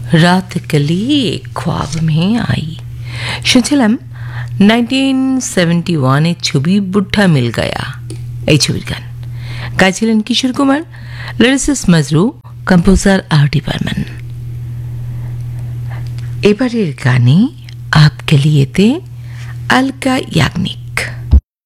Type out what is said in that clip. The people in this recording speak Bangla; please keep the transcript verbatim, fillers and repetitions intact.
রাত কলি এক খ্বাব মে আই শুনছিলাম নাইনটিন সেভেন্টি ওয়ানের ছবি বুঢ়া মিল গায়া, এই ছবির গান গাইছিলেন কিশোর কুমার, লিরিসিস্ট মজরু, কম্পোজার আর ডি বর্মন। এবারের গানে আপকে লিয়েতে আলকা ইয়াগনিক।